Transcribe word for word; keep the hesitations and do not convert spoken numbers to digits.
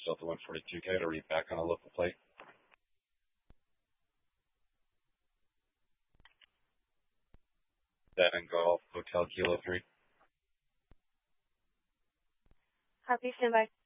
Delta one forty-two K, to read back on a local plate. Seven Golf Hotel Kilo three. Copy, standby.